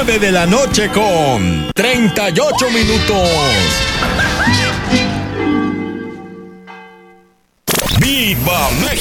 9 de la noche con 38 minutos. ¡Viva México!